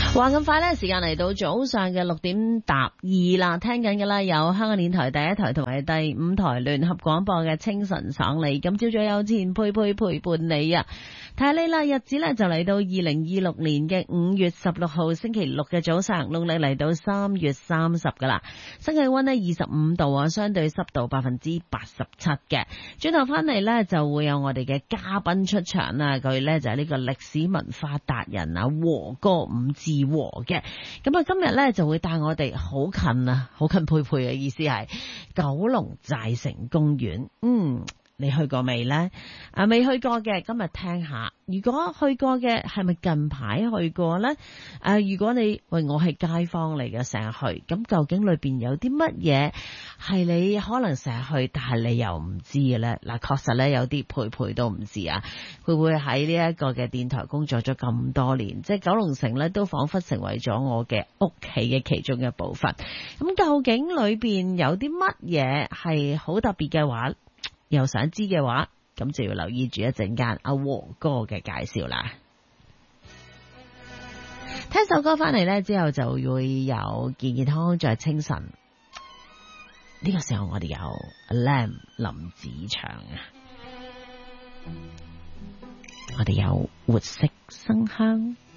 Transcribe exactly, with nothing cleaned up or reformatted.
話咁快呢，時間嚟到早上嘅六點踏二啦，聽緊嘅啦有香港電台第一台同埋第五台聯合廣播嘅清晨爽利，咁朝早有錢佩佩陪伴你啊！睇下你啦，日子呢就嚟到二零二六年嘅五月十六號星期六嘅早上，農曆嚟到三月三十噶啦，新氣溫呢二十五度啊，相對濕度百分之八十七嘅。轉頭翻嚟呢，就會有我哋嘅嘉賓出場啦，佢呢就係呢個歷史文化達人啊和哥伍志和嘅。咁啊今日呢就會帶我哋好近啊，好近佩佩嘅意思係九龍寨城公園。嗯。你去過未呢？啊，未去過嘅，今日聽下。如果去過嘅，係咪近排去過呢？啊，如果你喂我係街坊嚟嘅，成日去，咁究竟裏邊有啲乜嘢係你可能成日去，但係你又唔知嘅呢？嗱，確實呢，有啲佩佩都唔知啊。會唔會喺呢一個嘅電台工作咗咁多年，即係九龍城呢，都彷彿成為咗我嘅屋企嘅其中一部分。咁究竟裏邊有啲乜嘢係好特別嘅話？又想知嘅話，咁就要留意住一陣間阿和哥嘅介紹啦。聽首歌翻嚟呢之後，就會有健健康康在清晨。呢個時候我哋有阿 Lam 林子祥啊，我哋有活色生香。